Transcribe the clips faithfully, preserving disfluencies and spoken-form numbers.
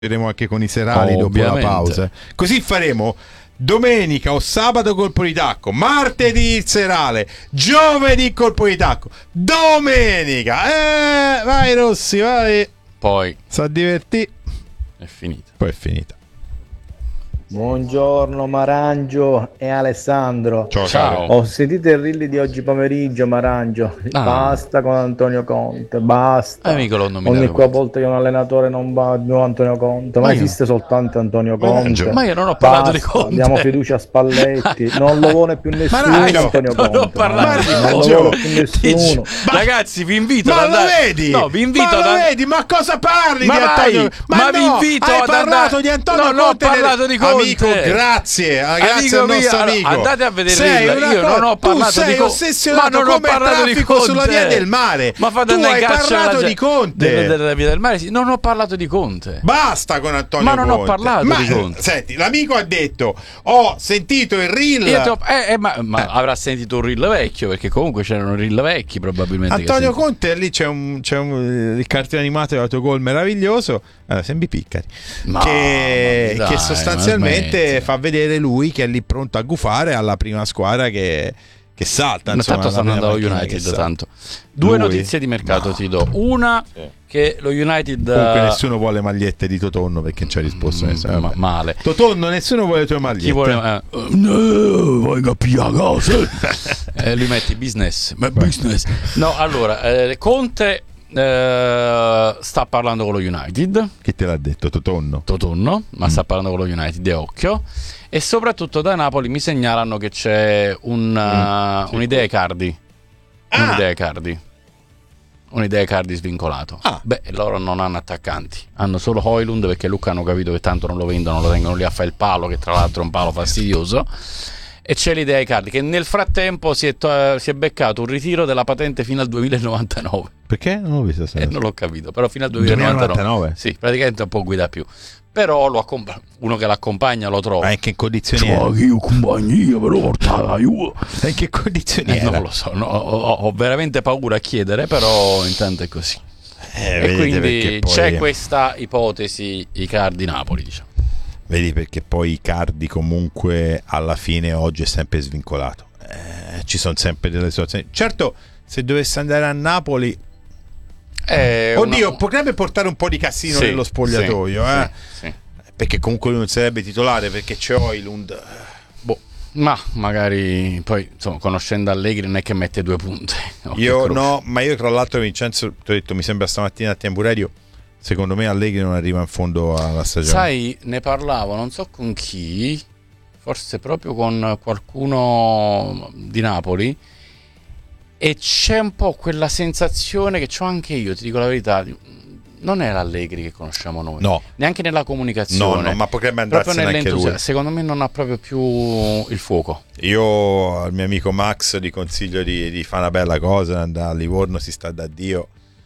Vedremo anche con i serali dopo la pausa. Così faremo domenica o sabato colpo di tacco, martedì il serale, giovedì colpo di tacco, domenica. Eh, vai Rossi, vai. Poi sa divertì. È finita. Poi è finita. Buongiorno Marangio e Alessandro. Ciao, ciao. Ho sentito il reel di oggi pomeriggio, Marangio. Ah. Basta con Antonio Conte, basta. Amico, l'ho nominato. Ogni qua volta che un allenatore non va no Antonio Conte, ma, Ma esiste io... soltanto Antonio Marangio. Conte. Ma io non ho parlato basta, di Conte. Diamo fiducia a Spalletti, non lo vuole più nessuno. Marangio. Antonio Non Conte. ho parlato di non lo Conte. vuole più nessuno. Ma... Ragazzi, vi invito ma ad lo andare. vedi? No, vi invito ma ad lo and... vedi? Ma cosa parli ma di Antonio? vai, ma, ma no, vi invito hai ad parlato andare... di Antonio no, Conte. Non ho parlato di Conte. Amico, grazie, grazie amico al nostro mio, amico. andate a vedere sei il reel. Io cosa... non ho parlato tu sei di Conte. ossessionato Ma non ho come il parlato di traffico Conte sulla via del mare. Ma fate tu andare hai in carcere parlato la... di Conte della, della via del mare. Sì. Non ho parlato di Conte. Basta con Antonio Ma non Conte. ho parlato ma, di Conte. Senti, l'amico ha detto: ho sentito il reel. Io ho... eh, eh, ma, ma eh. avrà sentito un reel vecchio, perché comunque c'erano reel vecchi probabilmente. Antonio Conte, lì c'è un, c'è un il cartone animato di autogol meraviglioso. Allora, sembri Piccari. No, che, dai, che sostanzialmente ma fa vedere lui che è lì pronto a gufare alla prima squadra che, che salta. Ma insomma, tanto sta andando allo United. Tanto. Due lui? notizie di mercato no. ti do. Una sì. che lo United. Comunque nessuno vuole magliette di Totonno perché non c'è risposto. Mm, ma, male. Totonno, nessuno vuole le tue magliette. Chi vuole. Eh, no, vuoi capire la cosa? eh, lui metti business. Ma business. No, allora, eh, Conte. Uh, sta parlando con lo United. Chi te l'ha detto? Totonno? Totonno, ma mm. sta parlando con lo United, e occhio. E soprattutto da Napoli mi segnalano che c'è un, uh, mm. un'idea Icardi. Ah. Un'idea Icardi. Un'idea Icardi svincolato. Ah. Beh, loro non hanno attaccanti, hanno solo Højlund, perché Luca hanno capito che tanto non lo vendono, lo tengono lì a fare il palo, che tra l'altro è un palo fastidioso. E c'è l'idea Icardi, che nel frattempo si è, to- si è beccato un ritiro della patente fino al duemilanovantanove. Perché? Non l'ho visto. Eh, non l'ho capito, però fino al duemilanovantanove. duemilanovantanove? Sì, praticamente non può guidare più. Però lo accomp- uno che l'accompagna lo trova. Ma in che condizioni era? Cioè, io compagnia per portare aiuto. In che condizioni eh, era? Non lo so, no, ho, ho veramente paura a chiedere, però intanto è così. Eh, e quindi poi... c'è questa ipotesi Icardi Napoli, diciamo. Vedi, perché poi Icardi comunque alla fine oggi è sempre svincolato. Eh, ci sono sempre delle situazioni. Certo, se dovesse andare a Napoli, eh, oddio, una... potrebbe portare un po' di casino sì, nello spogliatoio, sì, eh? sì, sì. Perché comunque lui non sarebbe titolare, perché c'è Højlund. Boh. Ma magari poi, insomma, conoscendo Allegri non è che mette due punte. Io no, ma io tra l'altro, Vincenzo, ti ho detto, mi sembra stamattina a Tiamburario, secondo me Allegri non arriva in fondo alla stagione. Sai, ne parlavo, non so con chi, forse proprio con qualcuno di Napoli, e c'è un po' quella sensazione che c'ho anche io, ti dico la verità, non è l'Allegri che conosciamo noi, no, neanche nella comunicazione, no, no, ma potrebbe andarsene anche lui. Secondo me non ha proprio più il fuoco. Io al mio amico Max gli consiglio di, di fare una bella cosa, andare a Livorno, si sta da Dio,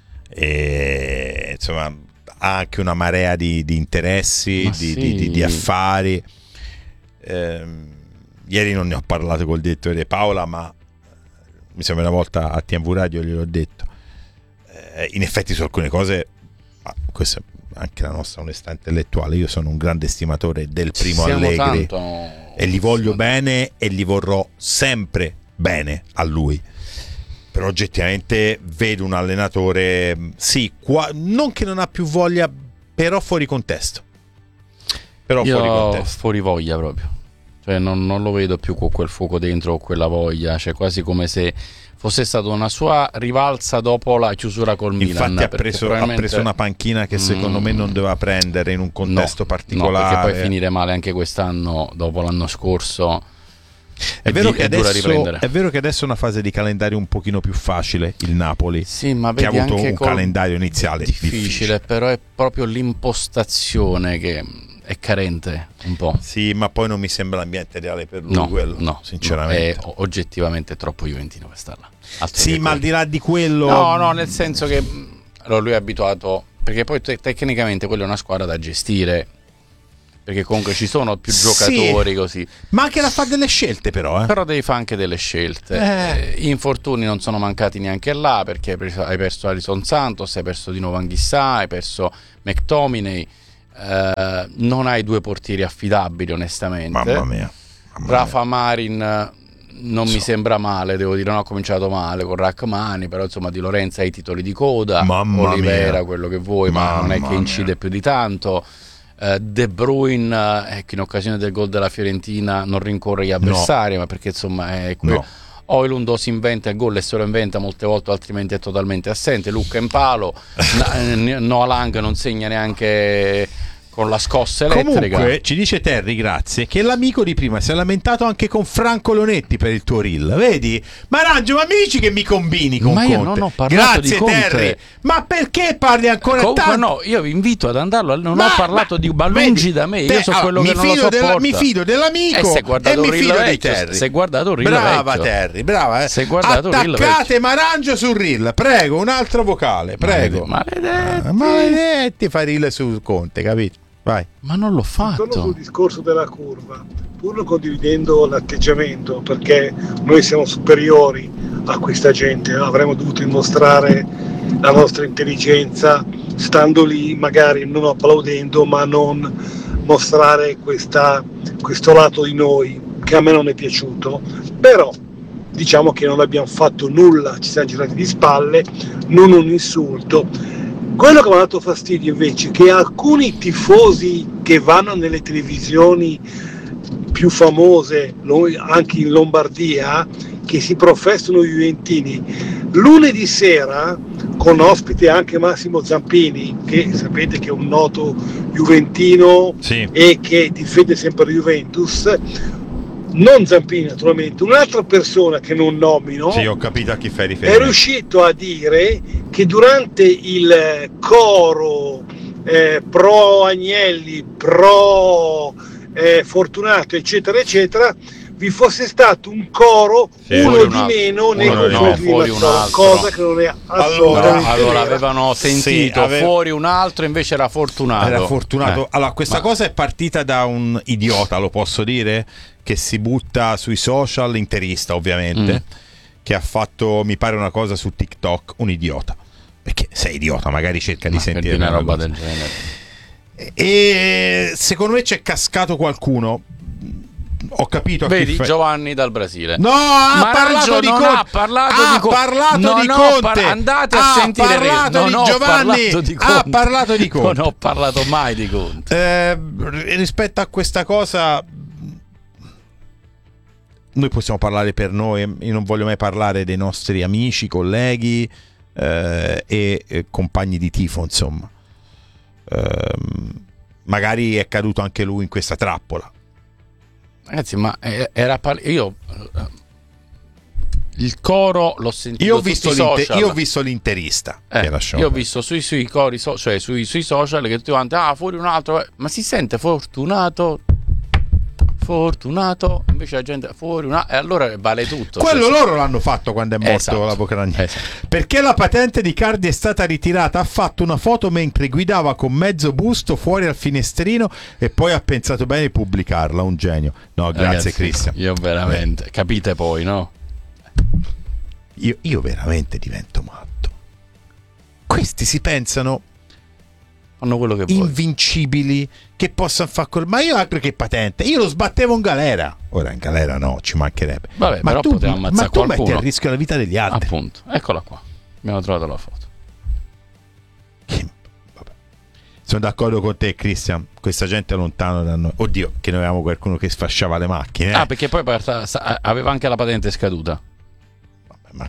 e insomma ha anche una marea di, di interessi, di, sì. di, di, di affari. Ehm, ieri non ne ho parlato col direttore di Paola, ma mi sembra una volta a T V Radio gliel'ho detto. Eh, in effetti su alcune cose, questa è anche la nostra onestà intellettuale, io sono un grande stimatore del primo Allegri tanto... e gli voglio sì. bene e gli vorrò sempre bene a lui. Però oggettivamente vedo un allenatore, sì, qua, non che non ha più voglia, però fuori contesto. Però Io fuori contesto. Fuori voglia proprio. Cioè non, non lo vedo più con quel fuoco dentro o quella voglia, cioè quasi come se fosse stata una sua rivalsa dopo la chiusura col Milan. Infatti ha preso, probabilmente... ha preso una panchina che secondo mm, me non doveva prendere in un contesto no, particolare. No, perché poi finire male anche quest'anno, dopo l'anno scorso. È, è, vero di, che adesso, è vero che adesso è una fase di calendario un pochino più facile il Napoli, sì, ma che ha avuto un col... calendario iniziale difficile, difficile, però è proprio l'impostazione che è carente un po'. Sì, ma poi non mi sembra l'ambiente ideale per lui, no, quello, no, sinceramente. No, è oggettivamente troppo juventino quest'anno. Sì, ma al di là di quello, no, no, nel senso che allora lui è abituato, perché poi te- tecnicamente quella è una squadra da gestire, perché comunque ci sono più giocatori, sì, così. Ma anche da fare delle scelte, però. Eh? Però devi fare anche delle scelte. Eh. Gli infortuni non sono mancati neanche là, perché hai perso, hai perso Alison Santos, hai perso di nuovo Anghissà, hai perso McTominay. eh, non hai due portieri affidabili onestamente. Mamma mia, mamma Rafa mia. Marin non So. mi sembra male, devo dire, non ho cominciato male con Rachmani, però insomma Di Lorenzo ha i titoli di coda, Mamma Olivera mia. quello che vuoi, ma non è Mamma che incide mia. più di tanto. eh, De Bruyne, eh, che in occasione del gol della Fiorentina non rincorre gli avversari, ma perché insomma è que- No. Oilund o si inventa il gol e se lo inventa molte volte, altrimenti è totalmente assente. Lucca in palo, Na- Noah Lang non segna neanche con la scossa elettrica. Comunque ci dice Terry, grazie, che l'amico di prima si è lamentato anche con Franco Lonetti per il tuo reel. Vedi? Marangio, ma mi dici che mi combini con Ma io Conte? non ho parlato Grazie di Conte. Terry. Ma perché parli ancora Comunque tanto? no, io vi invito ad andarlo. Non Ma- ho parlato ma- di ma lungi vedi, da me. te- Io so allora, quello mi che non lo fido sopporta. della- mi fido dell'amico e se guardato e il mi reel fido di vecchio, Terry. se guardato il reel Brava vecchio. Terry, brava. Eh. Se guardato il reel Attaccate Marangio sul reel. Prego, un altro vocale, prego. Maledetti. Ah, Maledetti, fai reel su Conte, capito? Vai. Ma non l'ho Torno sul fatto. discorso della curva, pur non condividendo l'atteggiamento, perché noi siamo superiori a questa gente, avremmo dovuto dimostrare la nostra intelligenza stando lì, magari non applaudendo, ma non mostrare questa, questo lato di noi che a me non è piaciuto. Però diciamo che non abbiamo fatto nulla, ci siamo girati di spalle, non un insulto. Quello che mi ha dato fastidio invece è che alcuni tifosi che vanno nelle televisioni più famose, noi anche in Lombardia, che si professano juventini, lunedì sera, con ospite anche Massimo Zampini, che sapete che è un noto juventino Sì. e che difende sempre Juventus, non Zampini naturalmente, un'altra persona che non nomino, Sì, ho capito a chi fai è riferimento. riuscito a dire che durante il coro eh, pro Agnelli, pro eh, Fortunato, eccetera, eccetera, vi fosse stato un coro, Sì, uno fuori di un altro. meno nei Uno di confronti no, di fuori un Mazzola, altro. cosa che non è No, assolutamente allora vera. avevano sentito ave- fuori un altro, invece era Fortunato. Era Fortunato. Eh. Allora, questa Ma- cosa è partita da un idiota, lo posso dire, che si butta sui social, interista ovviamente, Mm. che ha fatto, mi pare, una cosa su TikTok, un idiota. Perché sei idiota, magari cerca di Ma per sentire dire una roba cosa. del genere. E secondo me c'è cascato qualcuno. Ho capito a chi Vedi fa- Giovanni dal Brasile. No, ha Maraggio parlato di non Conte. ha parlato ha di Conte. parlato Non di ho Conte. par- andate a ha sentire il reel. parlato Non di ho Giovanni. parlato di Ha Conte. parlato di Conte. Non ho parlato mai di Conte. Eh, rispetto a questa cosa, noi possiamo parlare per noi. Io non voglio mai parlare dei nostri amici, colleghi eh, e, e compagni di tifo, insomma. Ehm, magari è caduto anche lui in questa trappola. Ragazzi, ma eh, era par- io eh, il coro l'ho sentito Io ho, su visto tutti i l'inte- social. io ho visto l'interista. Eh, che lasciò- io ho visto sui, sui cori, so- cioè sui, sui social che tutti quanti, ah, fuori un altro, eh, ma si sente Fortunato, Fortunato, invece la gente fuori un altro, e allora vale tutto. Quello cioè, loro l'hanno fatto quando è morto Esatto. la Bocragni. Esatto. Perché la patente di Cardi è stata ritirata, ha fatto una foto mentre guidava con mezzo busto fuori al finestrino e poi ha pensato bene di pubblicarla. Un genio. No, grazie Ragazzi, Cristian. Io veramente, capite poi, no? Io, io veramente divento matto. Questi si pensano Fanno quello che vuoi. invincibili, che possano fare quel... Ma io altro che patente, io lo sbattevo in galera. Ora in galera no, ci mancherebbe. Vabbè, ma però tu, poteva ma ammazzare tu metti qualcuno. a rischio la vita degli altri. Appunto, eccola qua. Abbiamo trovato la foto. Che- vabbè. Sono d'accordo con te, Cristian. Questa gente è lontano da noi. Oddio, che noi avevamo qualcuno che sfasciava le macchine. eh. Ah, perché poi parta- sa- aveva anche la patente scaduta. Vabbè, ma...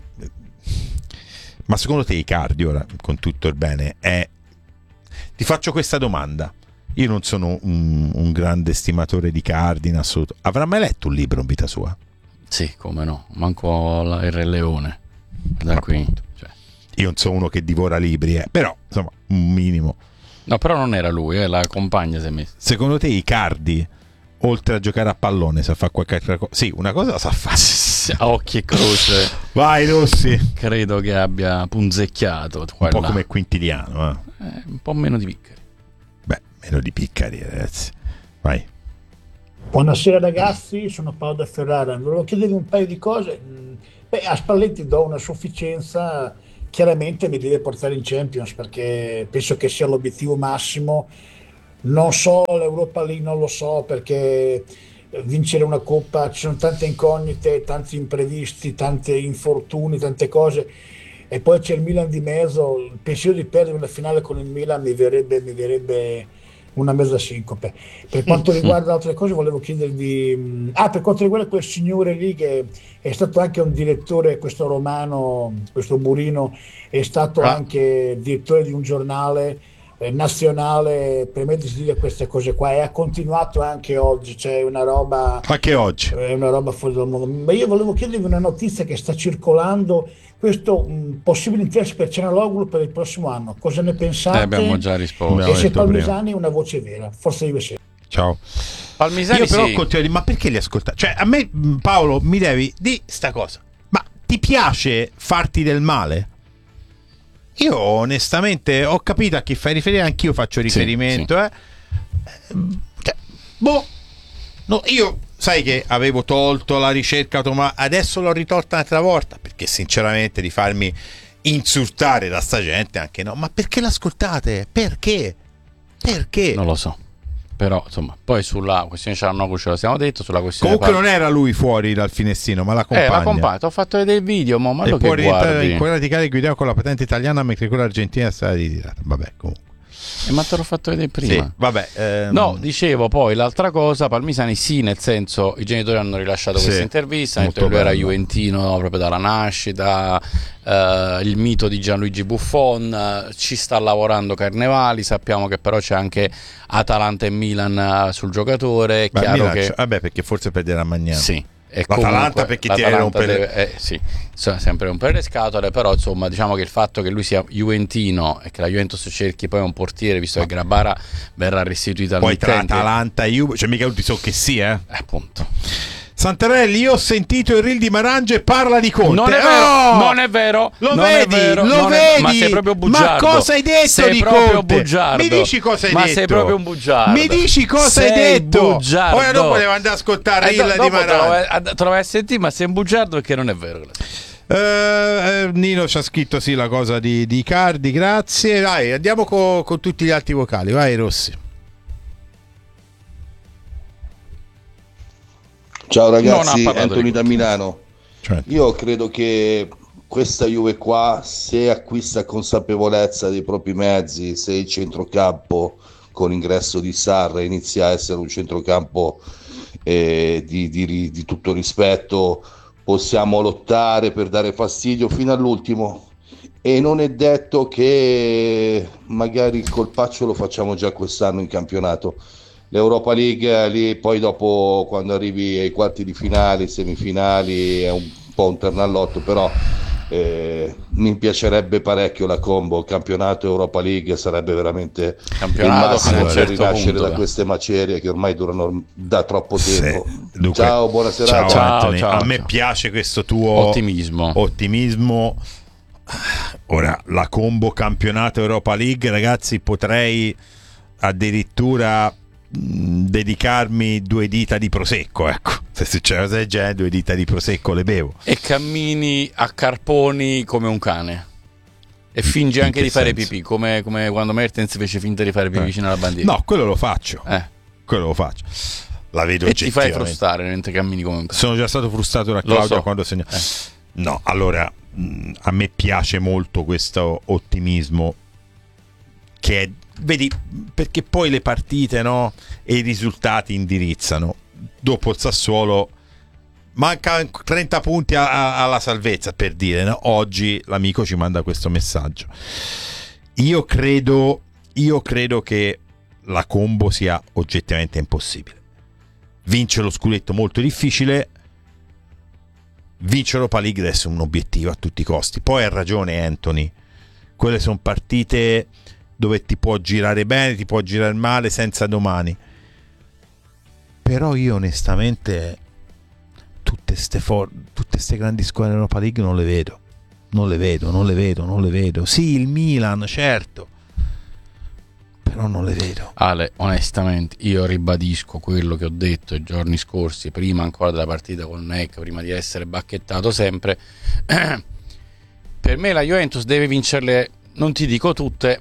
ma secondo te Icardi, ora, con tutto il bene, è... Ti faccio questa domanda. Io non sono un, un grande stimatore di Icardi in assoluto. Avrà mai letto un libro in vita sua? Sì, come no. Manco la- il Re Leone. Da qui. Cioè. Io non sono uno che divora libri, eh. Però, insomma, un minimo. No, però non era lui, eh, la compagna si è messa. Secondo te Icardi, oltre a giocare a pallone, sa fare qualche altra cosa? Sì, una cosa la sa fare. A occhi e croce, Vai, Rossi. credo che abbia punzecchiato. qua Un e po' là. come Quintiliano, eh. Eh, un po' meno di piccari. Beh, meno di piccari, ragazzi. Vai. Buonasera ragazzi, sono Paolo da Ferrara. Volevo chiedervi un paio di cose. Mm, Beh, a Spalletti do una sufficienza, chiaramente mi deve portare in Champions perché penso che sia l'obiettivo massimo. Non so, l'Europa League non lo so, perché vincere una coppa, ci sono tante incognite, tanti imprevisti, tanti infortuni, tante cose, e poi c'è il Milan di mezzo. Il pensiero di perdere una finale con il Milan mi verrebbe, mi verrebbe una mezza sincope. Per quanto riguarda altre cose, volevo chiedervi, mh, ah, per quanto riguarda quel signore lì che è stato anche un direttore, questo romano, questo Burino, è stato Ah. anche direttore di un giornale eh, nazionale, permette di dire queste cose qua, e ha continuato anche oggi, c'è una roba, Anche oggi. è una roba fuori dal mondo. Ma io volevo chiedervi una notizia che sta circolando, questo mh, possibile interesse per Cianaloglu per il prossimo anno, cosa ne Eh, pensate? abbiamo già risposto. Abbiamo E se detto prima. Palmisani è una voce vera, forse io sì. Ciao. Palmisani Io però sì. continuo a dire, ma perché li ascoltate? Cioè, a me, mh, Paolo, mi devi di sta cosa. Ma ti piace farti del male? Io onestamente ho capito a chi fai riferimento, anch'io faccio riferimento, eh. Cioè, boh. No, io sai che avevo tolto la ricerca automatica, adesso l'ho ritolta un'altra volta, perché sinceramente di farmi insultare da sta gente anche no, ma perché l'ascoltate? Perché? Perché? Non lo so. Però, insomma, poi sulla questione Cianaloglu ce lo siamo detto, sulla questione Comunque Pal- non era lui fuori dal finestrino, ma la Eh, compagna. la compagna, ti ho fatto vedere il video, mo, ma E lo può che rientrare guardi. in quella radicale guidava con la patente italiana mentre quella argentina è stata ritirata. Vabbè, comunque. Eh, ma te l'ho fatto vedere prima. Sì, vabbè. ehm, No, dicevo poi l'altra cosa, Palmisani sì, nel senso i genitori hanno rilasciato Sì, questa intervista, hanno detto molto che lui era bello. juventino proprio dalla nascita, eh, il mito di Gianluigi Buffon, eh, ci sta lavorando Carnevali, sappiamo che però c'è anche Atalanta e Milan eh, sul giocatore, è ma chiaro Milan- che... vabbè, perché forse perderà Magnani. Sì. E L'Atalanta comunque perché ti l'Atalanta rompe le- deve- eh, sì, so- sempre rompere le scatole, però insomma diciamo che il fatto che lui sia juventino e che la Juventus cerchi poi un portiere, visto che Grabara verrà restituita al Poi tra mittente, Atalanta e Juve, cioè mica tutti so che sì, eh. eh, appunto. Santarelli, io ho sentito il reel di Marange parla di Conte. Non è vero, Oh! non è vero, Lo non è vedi, vero, lo non è- vedi. ma sei proprio Ma bugiardo. cosa hai detto sei di proprio Conte? bugiardo. Mi dici cosa hai ma detto? sei proprio un bugiardo. Mi dici cosa sei hai detto? bugiardo. Ora dopo devo andare a ascoltare Eh, il do- di dopo te lo Marange. vai a- te lo vai a sentire, ma sei un bugiardo perché non è vero. Eh, eh, Nino ci ha scritto sì la cosa di, di Icardi, grazie. Dai, andiamo co- con tutti gli altri vocali. Vai Rossi. Ciao Non ha ragazzi, parlato Anthony di da Milano. Cioè, Io credo che questa Juve qua, se acquista consapevolezza dei propri mezzi, se il centrocampo con l'ingresso di Sarra inizia a essere un centrocampo eh, di, di- di tutto rispetto, possiamo lottare per dare fastidio fino all'ultimo. E non è detto che magari il colpaccio lo facciamo già quest'anno in campionato. L'Europa League eh, lì poi dopo quando arrivi ai quarti di finale, semifinali è un po' un ternallotto, però eh, mi piacerebbe parecchio la combo campionato Europa League, sarebbe veramente Campionato il fino a massimo un per certo rinascere punto, da eh. queste macerie che ormai durano da troppo sì. tempo. Dunque, Ciao, buona serata. Ciao, Ciao, Anthony. ciao, A me ciao. piace questo tuo Ottimismo. ottimismo. Ora, la combo campionato Europa League, ragazzi, potrei addirittura mh, dedicarmi due dita di prosecco, ecco. Se succede una cosa del genere, due dita di prosecco le bevo. E cammini a carponi come un cane. E fingi In anche che di fare senso? pipì, come, come quando Mertens fece finta di fare pipì Eh. vicino alla bandiera. No, quello lo faccio. Eh. Quello lo faccio. La vedo E ti fai oggettivamente. frustare mentre cammini come un cane. Sono già stato frustrato da Lo Claudia so. quando segna. Eh. No, allora mh, a me piace molto questo ottimismo che è, vedi, perché poi le partite, no, e i risultati indirizzano. Dopo il Sassuolo manca trenta punti a- a- alla salvezza, per dire, no? Oggi l'amico ci manda questo messaggio. Io credo, io credo che la combo sia oggettivamente impossibile. Vince lo scudetto molto difficile. Vincere Europa League adesso è un obiettivo a tutti i costi. Poi ha ragione Anthony, quelle sono partite dove ti può girare bene, ti può girare male senza domani. Però io onestamente tutte ste for- tutte ste grandi squadre in Europa League non le vedo. Non le vedo, non le vedo, non le vedo. Sì, il Milan, certo. Però non le vedo. Ale, onestamente, io ribadisco quello che ho detto i giorni scorsi, prima ancora della partita con N E C, prima di essere bacchettato sempre. Per me la Juventus deve vincerle, non ti dico tutte, ma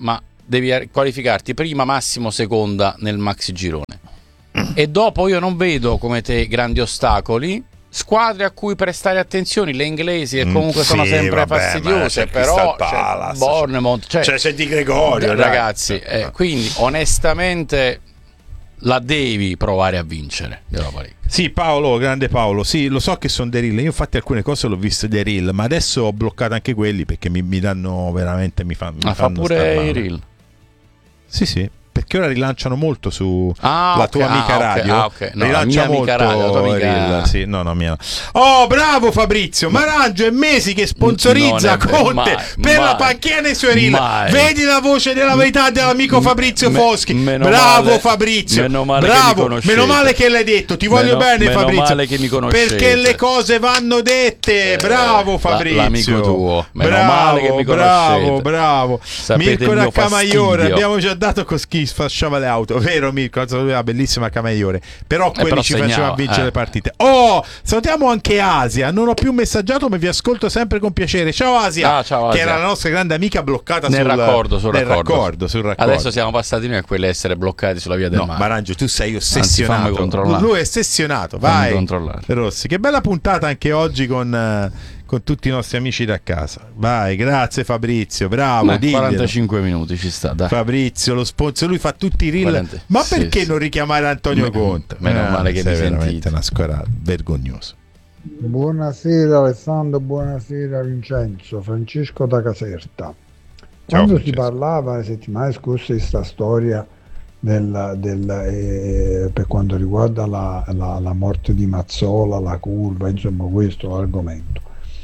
devi qualificarti prima, massimo seconda nel maxi girone. E dopo io non vedo come te grandi ostacoli, squadre a cui prestare attenzione, le inglesi che comunque Mm, sono sì, sempre vabbè, fastidiose, ma c'è però Crystal Palace, c'è Bournemouth, cioè, cioè c'è Di Gregorio, dai. ragazzi, eh, quindi onestamente la devi provare a vincere l'Europa League. Sì, Paolo, grande Paolo, sì, lo so che sono dei reel, io infatti alcune cose l'ho viste dei reel, ma adesso ho bloccato anche quelli perché mi, mi danno veramente, mi, fa, mi Ah, fa fanno star pure male. i reel. Sì, sì, perché ora rilanciano molto su Ah, la ok, tua amica ah, ok, radio. ah, ok. No, la rilancia mia molto amica radio, la tua amica- reel, sì, no, no, mia. Oh, bravo Fabrizio, Marangio è mesi che sponsorizza Non è vero, Conte mai, per mai, la panchina nei suoi reel. mai. Vedi la voce della verità dell'amico Fabrizio Me- Foschi. meno Bravo male- Fabrizio. meno male che mi bravo, conoscete. meno male che l'hai detto. Ti voglio Meno- bene meno Fabrizio. male che mi conoscete. Perché le cose vanno dette. Eh, Bravo la- Fabrizio. l'amico tuo. Meno bravo, male che mi bravo, conoscete. bravo. Sapete Mirko il da mio Camaiore, fastidio. abbiamo già dato con chi sfasciava le auto, vero Mirko? Una bellissima Camaiore. Però quelli però ci segnava, facevano vincere eh. le partite. Oh, salutiamo anche Asia. Non ho più messaggiato, ma vi ascolto sempre con piacere. Ciao Asia, Ah, ciao, che Asia. era la nostra grande amica bloccata Nel sul raccordo, sul nel raccordo. raccordo, sul raccordo. Adesso siamo passati noi a quelle essere bloccati sulla via del No, mare. Marangio, tu sei fammi ossessionato. controllare. Lui è ossessionato. Fammi Vai, controllare. Rossi. Che bella puntata anche oggi con, eh, con tutti i nostri amici da casa. Vai, grazie Fabrizio, bravo. Beh, diglielo. quarantacinque minuti ci sta, dai. Fabrizio, lo sponsor, lui fa tutti i reel. quaranta Ma sì, perché sì. non richiamare Antonio Me- Conte? meno male che sei mi veramente sentite. una scorata, vergognoso. Buonasera Alessandro, buonasera Vincenzo, Francesco da Caserta. Ciao, Quando Francesco. si parlava le settimane scorse di questa storia del, del, eh, per quanto riguarda la, la, la morte di Mazzola, la curva, insomma questo l'argomento,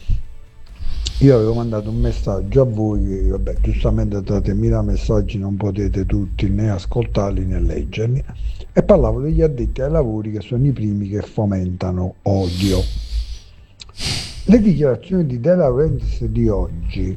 io avevo mandato un messaggio a voi, vabbè, giustamente da tremila messaggi non potete tutti né ascoltarli né leggerli, e parlavo degli addetti ai lavori che sono i primi che fomentano odio. Le dichiarazioni di De Laurentiis di oggi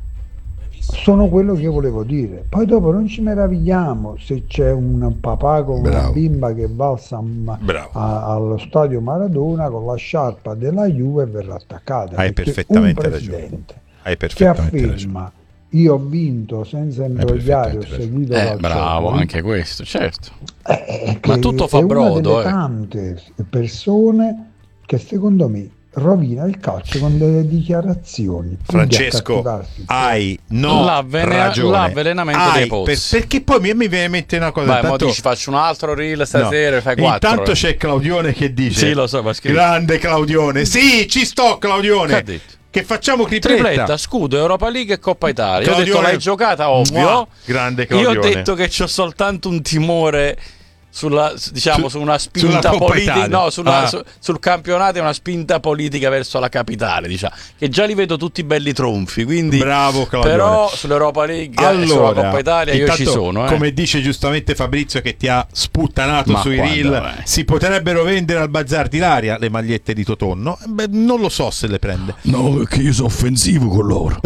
sono quello che io volevo dire. Poi dopo non ci meravigliamo se c'è un papà con Bravo. una bimba che va al San- Bravo. a- allo stadio Maradona con la sciarpa della Juve e verrà attaccata. Hai perché perfettamente un ragione. presidente Hai che perfettamente ragione. afferma io ho vinto senza imbrogliare, ho perfettamente seguito Eh, Calciopoli, bravo, anche questo, certo. eh, Ma che tutto fa è una brodo, delle eh. tante persone che secondo me rovina il calcio con delle dichiarazioni. più di Francesco, accattivarsi. hai no L'avvene- ragione. l'avvelenamento Hai, dei pozzi. per- perché poi mi, mi viene in mente una cosa. Vai, mo intanto- dici faccio un altro reel stasera, no. fai quattro. Intanto c'è Claudione che dice: Sì, lo so, ma scritto. grande Claudione, sì, ci sto Claudione. Che ha detto? Che facciamo tripletta. Tripletta, scudo, Europa League e Coppa Italia. Io ho detto Claudione- l'hai giocata, ovvio. Mua, grande Io Claudione. ho detto che c'ho soltanto un timore sulla, diciamo, Su- su una sulla spinta Coppa politica, Italia. no, sulla- Ah. su- sul campionato è una spinta politica verso la capitale, diciamo, che già li vedo tutti belli tronfi, quindi Bravo Claudione. però sull'Europa League e sulla Coppa Italia io ci intanto, sono, eh. come dice giustamente Fabrizio che ti ha sputtanato Ma sui quando, reel, eh? si potrebbero vendere al Bazar di Laria le magliette di Totonno. Beh, non lo so se le prende. No, perché io sono offensivo con loro.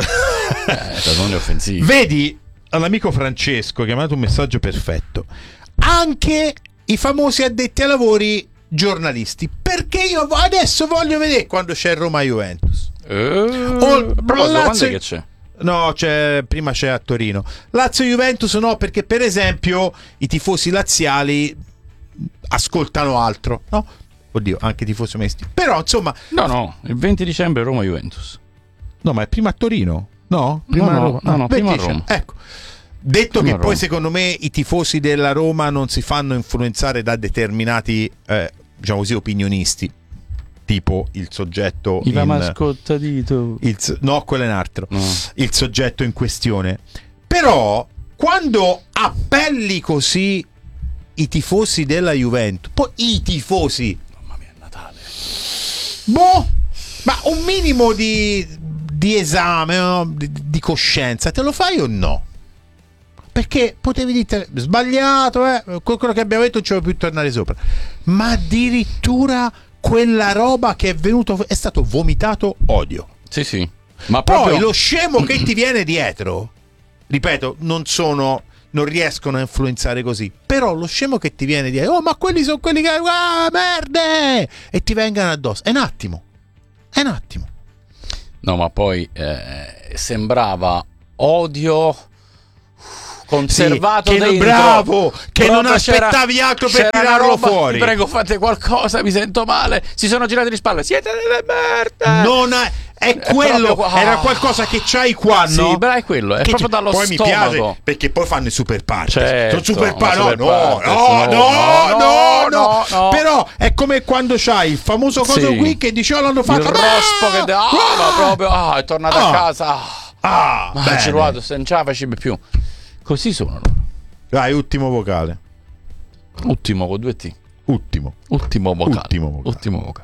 eh, non è offensivo. Vedi, all'amico Francesco che ha mandato un messaggio perfetto. Anche i famosi addetti ai lavori giornalisti, perché io vo- adesso voglio vedere quando c'è Roma Juventus. Eh, Oh, a proposito, Lazio- quando è che c'è? No, c'è, prima c'è a Torino. Lazio Juventus no, perché per esempio i tifosi laziali ascoltano altro, no? Oddio, anche i tifosi mesti. Però insomma, No, no, il venti dicembre Roma Juventus. no, ma è prima a Torino? No? Prima No, a no, Roma. no, no, prima a venti Roma. Ecco. Detto Prima che a poi Roma. secondo me i tifosi della Roma non si fanno influenzare da determinati, eh, diciamo così, opinionisti, tipo il soggetto Il in, mascottadito. il so- no, quello è un altro. No. Il soggetto in questione. Però quando appelli così i tifosi della Juventus, poi i tifosi, Mamma mia, è Natale. boh, ma un minimo di, di esame, no? di, di coscienza, te lo fai o no? Perché potevi dire sbagliato, eh? con quello che abbiamo detto non ci vuoi più tornare sopra. Ma addirittura quella roba che è venuto, è stato vomitato odio. Sì, sì. Ma Poi proprio lo scemo che ti viene dietro, ripeto, non sono, non riescono a influenzare così, però lo scemo che ti viene dietro, oh ma quelli sono quelli che, ah merde, e ti vengano addosso, è un attimo, è un attimo. No, ma poi eh, sembrava odio conservato sì, che dentro. Bravo, che non aspettavi c'era, altro per tirarlo roba, fuori. Vi prego, fate qualcosa, mi sento male. Si sono girati di spalle. Siete delle merde. Non ha, è quello, proprio, era qualcosa che c'hai qua, no? Sì, beh, è quello, è che proprio dallo poi stomaco. mi piace perché poi fanno i super party. Certo, Sono super party. super No, party, no, no, no, no, no, no, no. Però è come quando c'hai il famoso coso Sì. qui che dice oh, l'hanno fatto. Il rospo che ah, ah, ma proprio ah, è tornato ah, a casa. Ah, ah ma bene. ci ruoto, se non ce la facevi più. Così sono loro. Vai, ultimo vocale. Ultimo con due T. Ultimo. Ultimo vocale. Ultimo vocale. Ultimo vocale.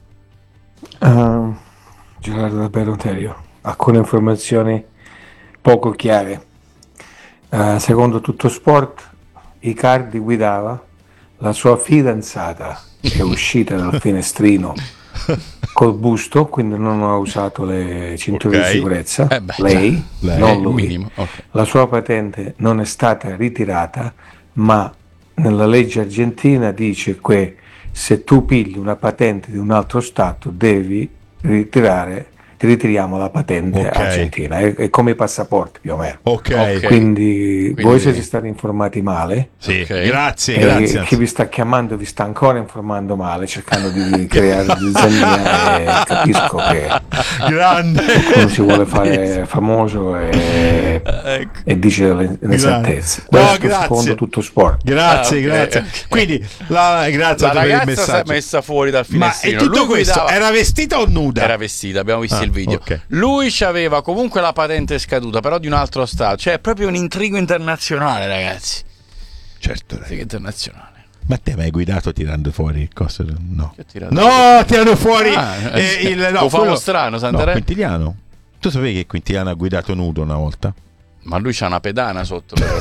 Uh, Gerardo da Peroterio. Alcune informazioni poco chiare. Uh, secondo Tutto Sport, Icardi guidava, la sua fidanzata è uscita dal finestrino col busto, quindi non ha usato le cinture Okay. di sicurezza. Eh beh, lei, lei, non lui. minimo, ok. La sua patente non è stata ritirata, ma nella legge argentina dice che se tu pigli una patente di un altro stato devi ritirare, ti ritiriamo la patente Ok. argentina. È, è come i passaporti più o meno. Ok. Ok. Quindi, Quindi- voi siete stati informati male. Sì, Ok. grazie, E grazie. chi vi sta chiamando vi sta ancora informando male, cercando di creare zizzania, e capisco che Grande. uno si vuole fare famoso e, Ecco. e dice le inesattezze. No, Questo grazie. secondo Tutto Sport. Grazie, Ah, ok, grazie. ok. Quindi la, grazie La per il ragazza si è messaggio. messa fuori dal Ma finestrino. e tutto Lui questo guidava- era vestita o nuda? Era vestita, abbiamo visto Ah, il video. ok. Lui aveva comunque la patente scaduta, però di un altro stato. Cioè, è proprio un intrigo internazionale, ragazzi. Certo, Intrigo internazionale. ma te mi hai guidato tirando fuori il coso? No. Che ho tirato No, tirando fuori Ah, eh, il no, lo famo quello- strano, no, Santarè. Quintiliano. Tu sapevi che Quintiliano ha guidato nudo una volta? Ma lui c'ha una pedana sotto. però.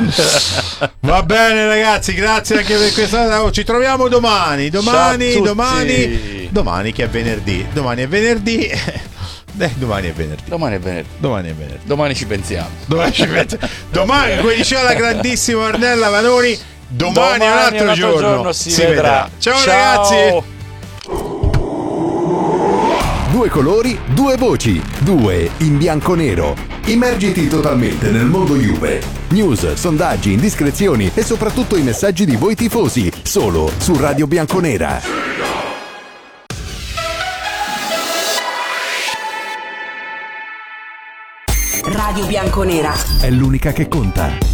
Va bene ragazzi, grazie anche per questa. Oh, ci troviamo domani. Domani, Ciao a tutti. domani. Domani che è venerdì. Domani è venerdì. Eh, domani è venerdì. Domani è venerdì. Domani è venerdì. Domani ci pensiamo. Domani ci pensa- Domani, come diceva la grandissima Ornella Vanoni, domani, è un altro, giorno, si, vedrà. Ciao, ragazzi. Due colori, due voci, due in bianco-nero. Immergiti totalmente nel mondo Juve. News, sondaggi, indiscrezioni e soprattutto i messaggi di voi tifosi, solo su Radio Bianconera. Radio Bianconera. È l'unica che conta.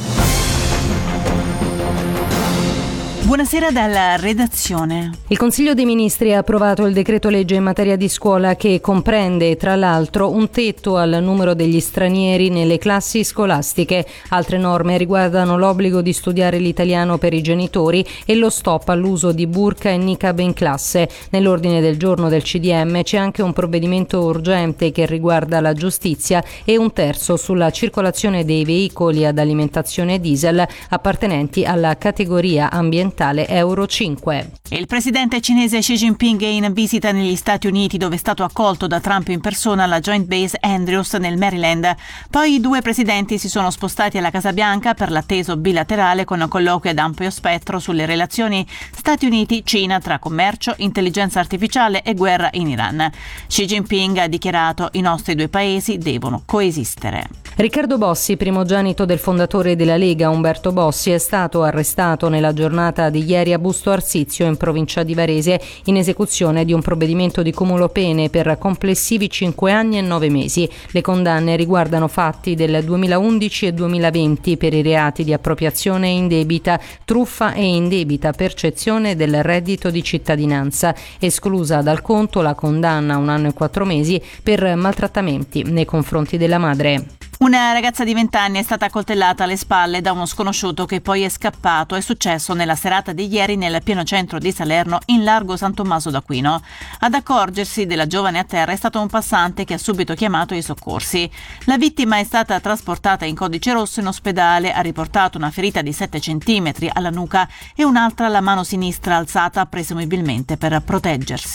Buonasera dalla redazione. Il Consiglio dei Ministri ha approvato il decreto legge in materia di scuola che comprende, tra l'altro, un tetto al numero degli stranieri nelle classi scolastiche. Altre norme riguardano l'obbligo di studiare l'italiano per i genitori e lo stop all'uso di burqa e niqab in classe. Nell'ordine del giorno del C D M c'è anche un provvedimento urgente che riguarda la giustizia e un terzo sulla circolazione dei veicoli ad alimentazione diesel appartenenti alla categoria ambientale Euro cinque. Il presidente cinese Xi Jinping è in visita negli Stati Uniti, dove è stato accolto da Trump in persona alla Joint Base Andrews nel Maryland. Poi i due presidenti si sono spostati alla Casa Bianca per l'atteso bilaterale con colloqui ad ampio spettro sulle relazioni Stati Uniti-Cina tra commercio, intelligenza artificiale e guerra in Iran. Xi Jinping ha dichiarato: i nostri due paesi devono coesistere. Riccardo Bossi, primogenito del fondatore della Lega Umberto Bossi, è stato arrestato nella giornata di ieri a Busto Arsizio, in provincia di Varese, in esecuzione di un provvedimento di cumulo pene per complessivi cinque anni e nove mesi. Le condanne riguardano fatti del duemilaundici e duemilaventi per i reati di appropriazione indebita, truffa e indebita percezione del reddito di cittadinanza, esclusa dal conto la condanna a un anno e quattro mesi per maltrattamenti nei confronti della madre. Una ragazza di venti anni è stata accoltellata alle spalle da uno sconosciuto che poi è scappato. È successo nella serata di ieri nel pieno centro di Salerno, in largo San Tommaso d'Aquino. Ad accorgersi della giovane a terra è stato un passante che ha subito chiamato i soccorsi. La vittima è stata trasportata in codice rosso in ospedale, ha riportato una ferita di sette centimetri alla nuca e un'altra alla mano sinistra alzata presumibilmente per proteggersi.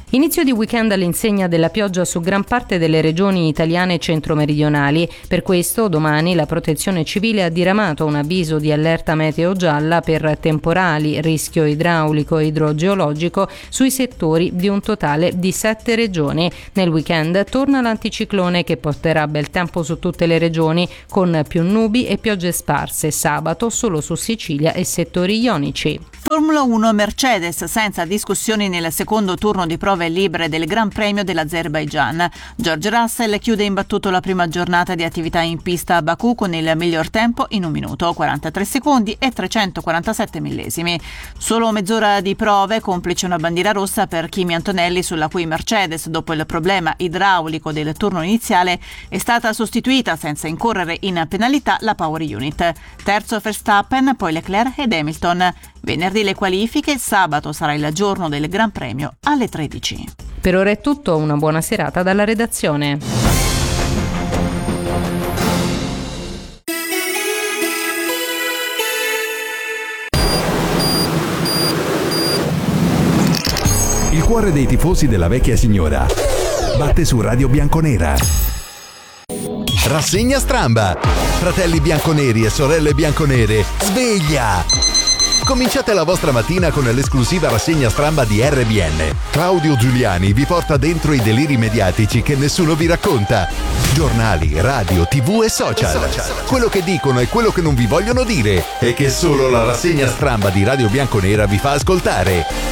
Inizio di weekend all'insegna della pioggia su gran parte delle regioni italiane centro-meridionali. Per questo domani la Protezione Civile ha diramato un avviso di allerta meteo gialla per temporali, rischio idraulico e idrogeologico sui settori di un totale di sette regioni. Nel weekend torna l'anticiclone che porterà bel tempo su tutte le regioni, con più nubi e piogge sparse. Sabato solo su Sicilia e settori ionici. Formula uno Mercedes senza discussioni nel secondo turno di prove libere del Gran Premio dell'Azerbaigian. George Russell chiude imbattuto la prima giornata di attività in pista a Baku con il miglior tempo in un minuto, quarantatré secondi e trecentoquarantasette millesimi. Solo mezz'ora di prove, complice una bandiera rossa per Kimi Antonelli, sulla cui Mercedes, dopo il problema idraulico del turno iniziale, è stata sostituita senza incorrere in penalità la Power Unit. Terzo Verstappen, poi Leclerc ed Hamilton. Venerdì le qualifiche, sabato sarà il giorno del Gran Premio alle tredici. Per ora è tutto, una buona serata dalla redazione. Il cuore dei tifosi della vecchia signora batte su Radio Bianconera. Rassegna Stramba. Fratelli bianconeri e sorelle bianconere, sveglia! Cominciate la vostra mattina con l'esclusiva rassegna stramba di R B N. Claudio Giuliani vi porta dentro i deliri mediatici che nessuno vi racconta. Giornali, radio, tv e social. Quello che dicono e quello che non vi vogliono dire e che solo la rassegna stramba di Radio Bianconera vi fa ascoltare.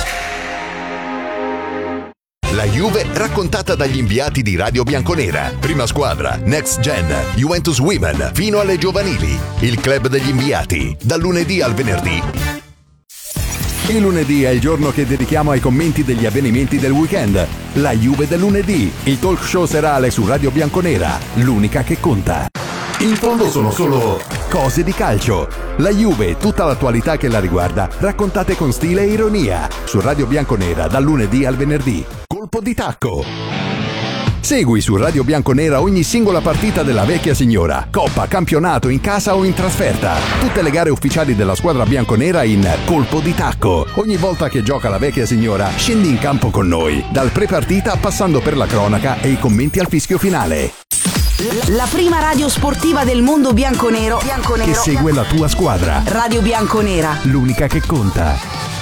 La Juve raccontata dagli inviati di Radio Bianconera. Prima squadra, Next Gen, Juventus Women, fino alle giovanili. Il club degli inviati, dal lunedì al venerdì. Il lunedì è il giorno che dedichiamo ai commenti degli avvenimenti del weekend. La Juve del lunedì, il talk show serale su Radio Bianconera, l'unica che conta. In fondo sono solo cose di calcio. La Juve e tutta l'attualità che la riguarda, raccontate con stile e ironia. Su Radio Bianconera, dal lunedì al venerdì. Colpo di tacco. Segui su Radio Bianconera ogni singola partita della vecchia signora, coppa, campionato, in casa o in trasferta. Tutte le gare ufficiali della squadra bianconera in Colpo di Tacco. Ogni volta che gioca la vecchia signora, scendi in campo con noi, dal pre-partita passando per la cronaca e i commenti al fischio finale. La prima radio sportiva del mondo bianconero, bianconero che segue la tua squadra. Radio Bianconera, l'unica che conta.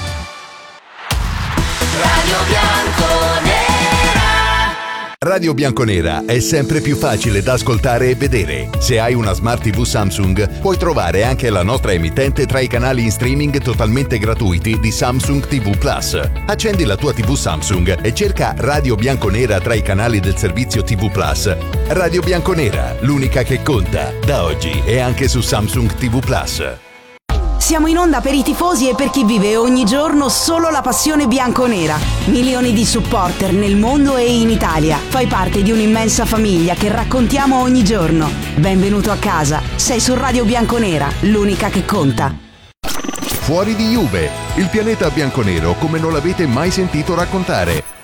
Radio Bianconera. Radio Bianconera è sempre più facile da ascoltare e vedere. Se hai una Smart tivù Samsung, puoi trovare anche la nostra emittente tra i canali in streaming totalmente gratuiti di Samsung tivù Plus. Accendi la tua tivù Samsung e cerca Radio Bianconera tra i canali del servizio tivù Plus. Radio Bianconera, l'unica che conta, da oggi e anche su Samsung tivù Plus. Siamo in onda per i tifosi e per chi vive ogni giorno solo la passione bianconera. Milioni di supporter nel mondo e in Italia. Fai parte di un'immensa famiglia che raccontiamo ogni giorno. Benvenuto a casa. Sei su Radio Bianconera, l'unica che conta. Fuori di Juve, il pianeta bianconero come non l'avete mai sentito raccontare.